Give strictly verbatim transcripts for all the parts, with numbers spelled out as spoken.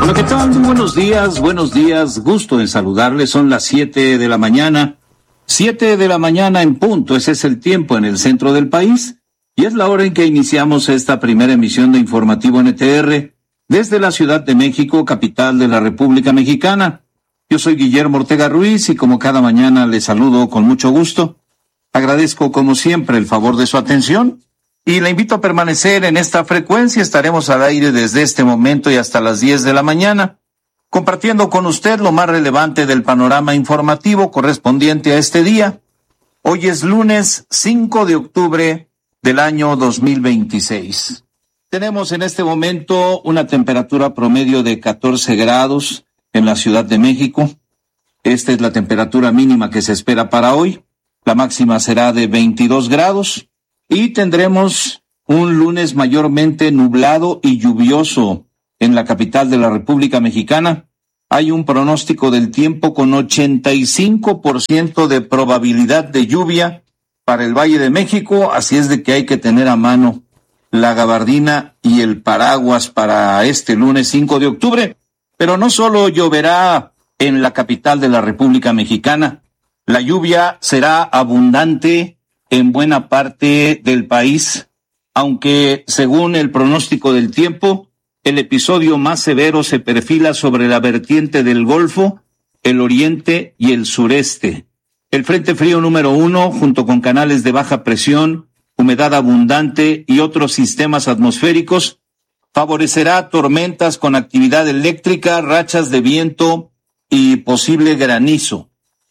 Hola, ¿qué tal? Muy buenos días, buenos días, gusto en saludarles. Son las siete de la mañana, siete de la mañana en punto. Ese es el tiempo en el centro del país y es la hora en que iniciamos esta primera emisión de Informativo N T R desde la Ciudad de México, capital de la República Mexicana. Yo soy Guillermo Ortega Ruiz y como cada mañana les saludo con mucho gusto. Agradezco como siempre el favor de su atención y la invito a permanecer en esta frecuencia. Estaremos al aire desde este momento y hasta las diez de la mañana, compartiendo con usted lo más relevante del panorama informativo correspondiente a este día. Hoy es lunes cinco de octubre del año dos mil veintiséis. Tenemos en este momento una temperatura promedio de catorce grados en la Ciudad de México. Esta es la temperatura mínima que se espera para hoy. La máxima será de veintidós grados. Y tendremos un lunes mayormente nublado y lluvioso en la capital de la República Mexicana. Hay un pronóstico del tiempo con ochenta y cinco por ciento de probabilidad de lluvia para el Valle de México, así es de que hay que tener a mano la gabardina y el paraguas para este lunes cinco de octubre. Pero no solo lloverá en la capital de la República Mexicana, la lluvia será abundante en buena parte del país, aunque según el pronóstico del tiempo, el episodio más severo se perfila sobre la vertiente del Golfo, el oriente y el sureste. El Frente Frío número uno, junto con canales de baja presión, humedad abundante y otros sistemas atmosféricos, favorecerá tormentas con actividad eléctrica, rachas de viento y posible granizo.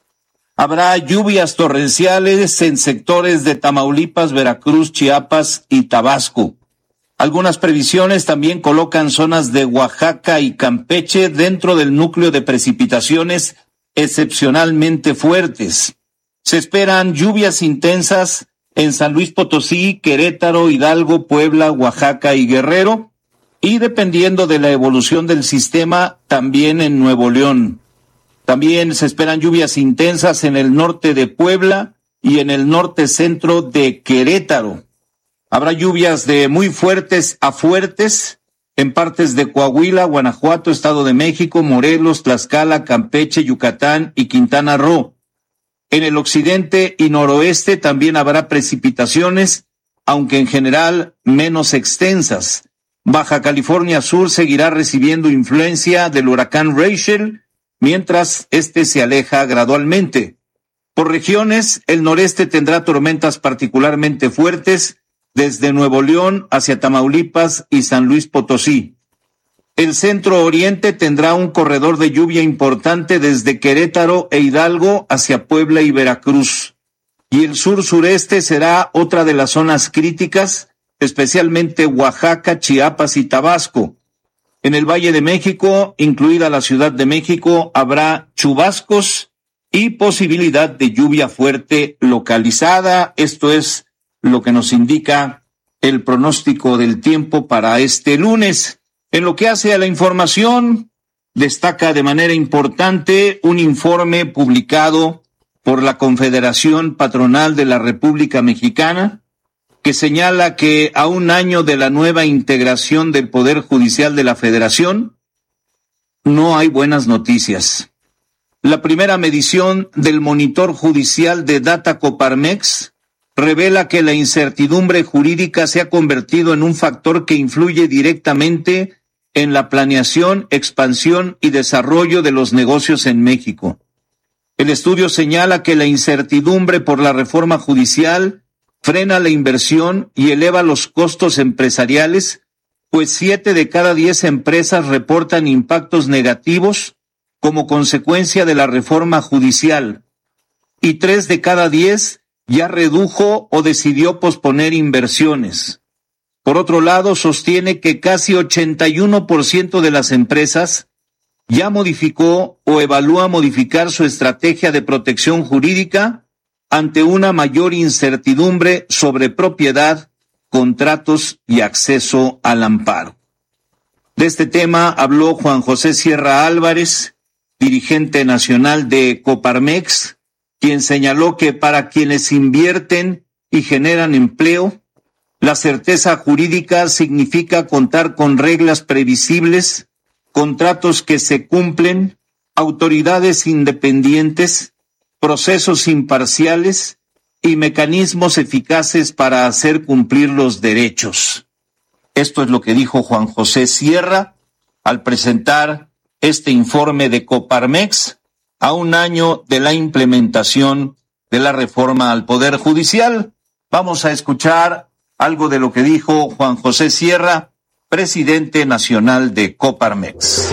Habrá lluvias torrenciales en sectores de Tamaulipas, Veracruz, Chiapas y Tabasco. Algunas previsiones también colocan zonas de Oaxaca y Campeche dentro del núcleo de precipitaciones excepcionalmente fuertes. Se esperan lluvias intensas en San Luis Potosí, Querétaro, Hidalgo, Puebla, Oaxaca y Guerrero, y dependiendo de la evolución del sistema, también en Nuevo León. También se esperan lluvias intensas en el norte de Puebla y en el norte centro de Querétaro. Habrá lluvias de muy fuertes a fuertes en partes de Coahuila, Guanajuato, Estado de México, Morelos, Tlaxcala, Campeche, Yucatán y Quintana Roo. En el occidente y noroeste también habrá precipitaciones, aunque en general menos extensas. Baja California Sur seguirá recibiendo influencia del huracán Rachel, mientras este se aleja gradualmente. Por regiones, el noreste tendrá tormentas particularmente fuertes desde Nuevo León hacia Tamaulipas y San Luis Potosí. El centro oriente tendrá un corredor de lluvia importante desde Querétaro e Hidalgo hacia Puebla y Veracruz. Y el sur sureste será otra de las zonas críticas, especialmente Oaxaca, Chiapas y Tabasco. En el Valle de México, incluida la Ciudad de México, habrá chubascos y posibilidad de lluvia fuerte localizada. Esto es lo que nos indica el pronóstico del tiempo para este lunes. En lo que hace a la información, destaca de manera importante un informe publicado por la Confederación Patronal de la República Mexicana, que señala que a un año de la nueva integración del Poder Judicial de la Federación, no hay buenas noticias. La primera medición del monitor judicial de Data Coparmex revela que la incertidumbre jurídica se ha convertido en un factor que influye directamente en la planeación, expansión y desarrollo de los negocios en México. El estudio señala que la incertidumbre por la reforma judicial frena la inversión y eleva los costos empresariales, pues siete de cada diez empresas reportan impactos negativos como consecuencia de la reforma judicial, y tres de cada diez ya redujo o decidió posponer inversiones. Por otro lado, sostiene que casi ochenta y uno por ciento de las empresas ya modificó o evalúa modificar su estrategia de protección jurídica ante una mayor incertidumbre sobre propiedad, contratos y acceso al amparo. De este tema habló Juan José Sierra Álvarez, dirigente nacional de Coparmex, quien señaló que para quienes invierten y generan empleo, la certeza jurídica significa contar con reglas previsibles, contratos que se cumplen, autoridades independientes, procesos imparciales y mecanismos eficaces para hacer cumplir los derechos. Esto es lo que dijo Juan José Sierra al presentar este informe de Coparmex a un año de la implementación de la reforma al Poder Judicial. Vamos a escuchar algo de lo que dijo Juan José Sierra, presidente nacional de Coparmex.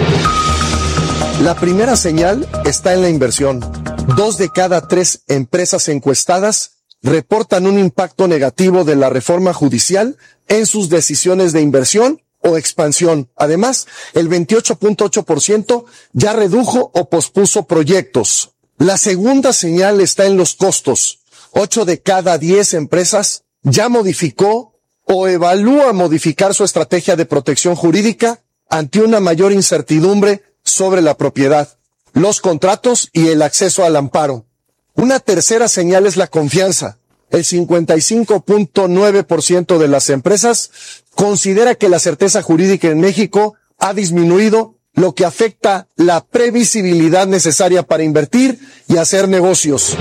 La primera señal está en la inversión. Dos de cada tres empresas encuestadas reportan un impacto negativo de la reforma judicial en sus decisiones de inversión o expansión. Además, el veintiocho punto ocho por ciento ya redujo o pospuso proyectos. La segunda señal está en los costos. Ocho de cada diez empresas ya modificó o evalúa modificar su estrategia de protección jurídica ante una mayor incertidumbre sobre la propiedad, los contratos y el acceso al amparo. Una tercera señal es la confianza. El cincuenta y cinco punto nueve por ciento de las empresas considera que la certeza jurídica en México ha disminuido, lo que afecta la previsibilidad necesaria para invertir y hacer negocios.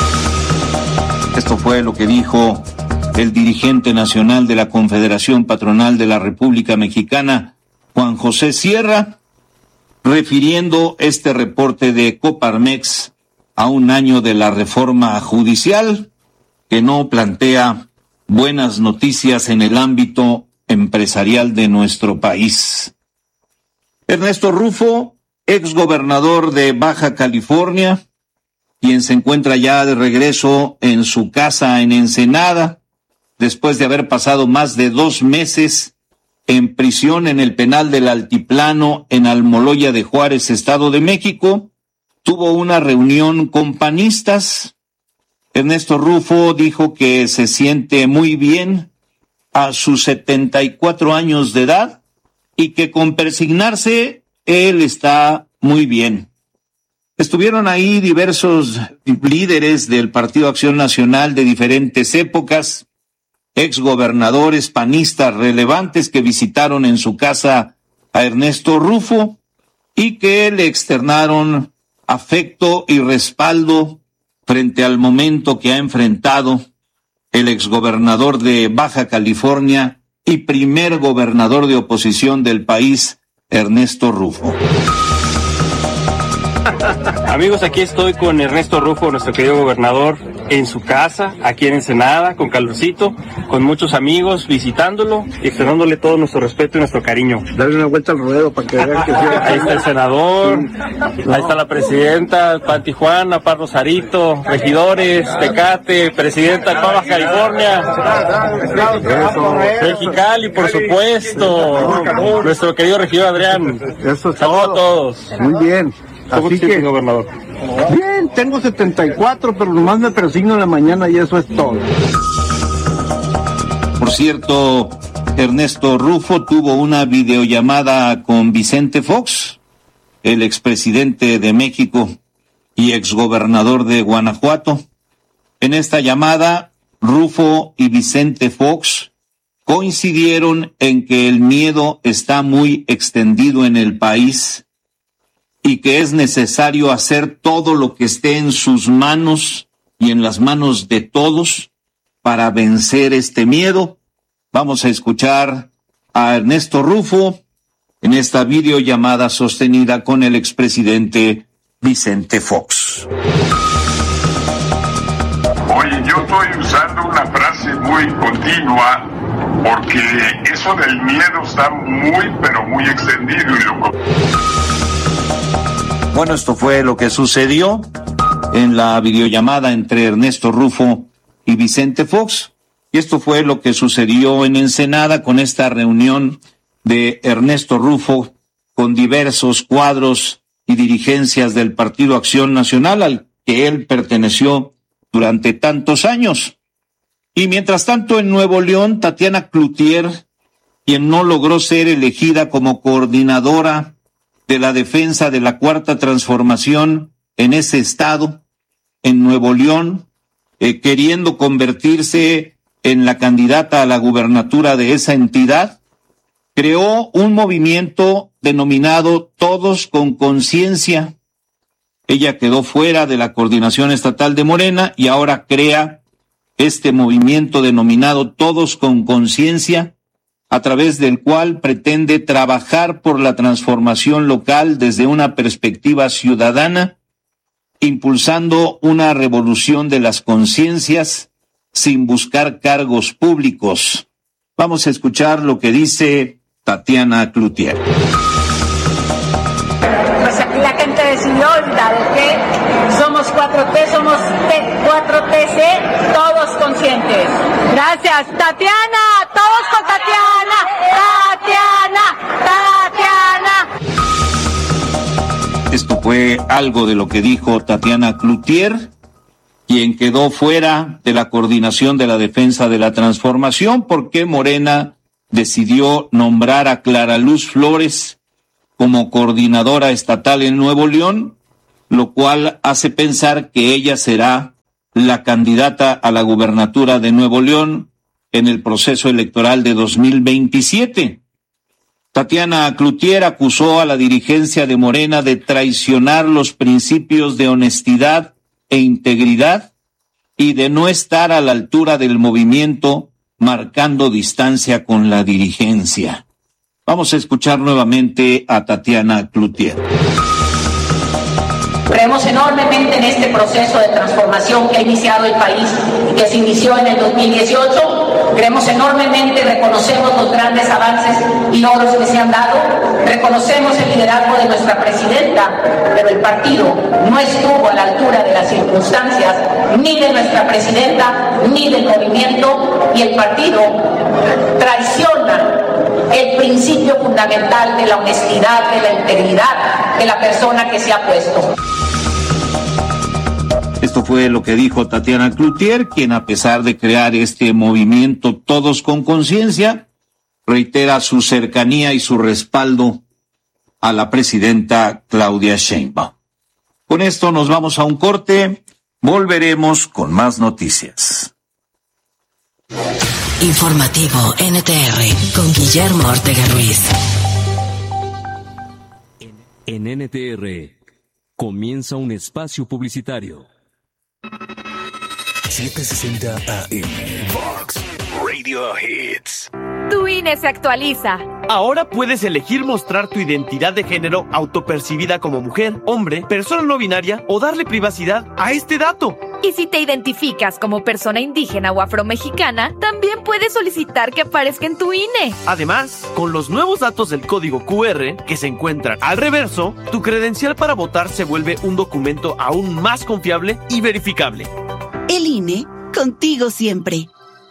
Esto fue lo que dijo el dirigente nacional de la Confederación Patronal de la República Mexicana, Juan José Sierra, refiriendo este reporte de Coparmex a un año de la reforma judicial, que no plantea buenas noticias en el ámbito empresarial de nuestro país. Ernesto Rufo, exgobernador de Baja California, quien se encuentra ya de regreso en su casa en Ensenada, después de haber pasado más de dos meses en prisión en el penal del Altiplano en Almoloya de Juárez, Estado de México, tuvo una reunión con panistas. Ernesto Rufo dijo que se siente muy bien a sus setenta y cuatro años de edad y que con persignarse él está muy bien. Estuvieron ahí diversos líderes del Partido Acción Nacional de diferentes épocas, exgobernadores panistas relevantes que visitaron en su casa a Ernesto Rufo y que le externaron afecto y respaldo frente al momento que ha enfrentado el exgobernador de Baja California y primer gobernador de oposición del país, Ernesto Rufo. Amigos, aquí estoy con Ernesto Rufo, nuestro querido gobernador, en su casa, aquí en Ensenada, con calorcito, con muchos amigos, visitándolo y externándole todo nuestro respeto y nuestro cariño. Darle una vuelta al rodeo para que vean que sí. Ahí está el senador, ahí está la presidenta, Pan Tijuana, Pan Rosarito, regidores, Tecate, presidenta de Baja California, Mexicali, por supuesto, nuestro querido regidor Adrián. Eso es Saludos todo. a todos. Muy bien. ¿Cómo Así te sientes, que, gobernador? bien, tengo setenta y cuatro, pero nomás me persigno en la mañana y eso es todo. Por cierto, Ernesto Rufo tuvo una videollamada con Vicente Fox, el expresidente de México y exgobernador de Guanajuato. En esta llamada, Rufo y Vicente Fox coincidieron en que el miedo está muy extendido en el país y que es necesario hacer todo lo que esté en sus manos y en las manos de todos para vencer este miedo. Vamos a escuchar a Ernesto Rufo en esta videollamada sostenida con el expresidente Vicente Fox. Oye, yo estoy usando una frase muy continua porque eso del miedo está muy, pero muy extendido y lo... Bueno, esto fue lo que sucedió en la videollamada entre Ernesto Rufo y Vicente Fox. Y esto fue lo que sucedió en Ensenada con esta reunión de Ernesto Rufo con diversos cuadros y dirigencias del Partido Acción Nacional al que él perteneció durante tantos años. Y mientras tanto en Nuevo León, Tatiana Cloutier, quien no logró ser elegida como coordinadora de la defensa de la Cuarta Transformación en ese estado, en Nuevo León, eh, queriendo convertirse en la candidata a la gubernatura de esa entidad, creó un movimiento denominado Todos con Conciencia. Ella quedó fuera de la coordinación estatal de Morena y ahora crea este movimiento denominado Todos con Conciencia, a través del cual pretende trabajar por la transformación local desde una perspectiva ciudadana, impulsando una revolución de las conciencias sin buscar cargos públicos. Vamos a escuchar lo que dice Tatiana Cloutier. Pues aquí la gente decidió ahorita de que somos cuatro T, somos cuatro T C, todos conscientes. Gracias, Tatiana, todos con Tatiana, Tatiana, Tatiana. Esto fue algo de lo que dijo Tatiana Cloutier, quien quedó fuera de la coordinación de la defensa de la transformación, porque Morena decidió nombrar a Clara Luz Flores como coordinadora estatal en Nuevo León, lo cual hace pensar que ella será la candidata a la gubernatura de Nuevo León en el proceso electoral de dos mil veintisiete. Tatiana Cloutier acusó a la dirigencia de Morena de traicionar los principios de honestidad e integridad y de no estar a la altura del movimiento, marcando distancia con la dirigencia. Vamos a escuchar nuevamente a Tatiana Cloutier. Creemos enormemente en este proceso de transformación que ha iniciado el país y que se inició en el dos mil dieciocho. Creemos enormemente, reconocemos los grandes avances y logros que se han dado. Reconocemos el liderazgo de nuestra presidenta, pero el partido no estuvo a la altura de las circunstancias, ni de nuestra presidenta, ni del movimiento, y el partido traiciona el principio fundamental de la honestidad, de la integridad de la persona que se ha puesto. Esto fue lo que dijo Tatiana Cloutier, quien, a pesar de crear este movimiento Todos con Conciencia, reitera su cercanía y su respaldo a la presidenta Claudia Sheinbaum. Con esto nos vamos a un corte, volveremos con más noticias. Informativo N T R con Guillermo Ortega Ruiz. En N T R comienza un espacio publicitario. setecientos sesenta A M Vox Radio Hits. Tu I N E se actualiza. Ahora puedes elegir mostrar tu identidad de género autopercibida como mujer, hombre, persona no binaria o darle privacidad a este dato. Y si te identificas como persona indígena o afromexicana, también puedes solicitar que aparezca en tu I N E. Además, con los nuevos datos del código Q R que se encuentran al reverso, tu credencial para votar se vuelve un documento aún más confiable y verificable. El I N E, contigo siempre.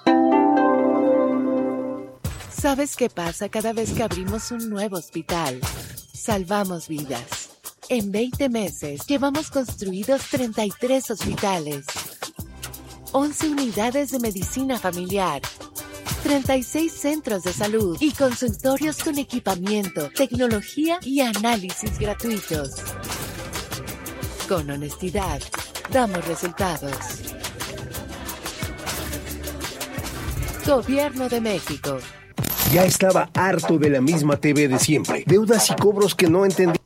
¿Sabes qué pasa cada vez que abrimos un nuevo hospital? Salvamos vidas. En veinte meses llevamos construidos treinta y tres hospitales, once unidades de medicina familiar, treinta y seis centros de salud y consultorios con equipamiento, tecnología y análisis gratuitos. Con honestidad, damos resultados. Gobierno de México. Ya estaba harto de la misma T V de siempre. Deudas y cobros que no entendí.